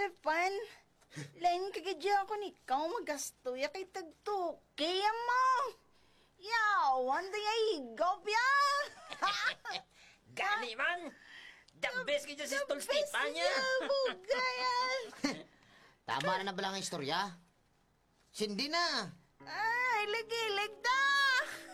Stefan, lain kagadya ako ni ikaw magastoy kay tagto. Kaya mo! Yaw, anday ay higop ya! Gani man! The best kayo si Stolstita niya! Bugayan! Tama na ba lang ang istorya? Sindi na. Ay, ligilig da!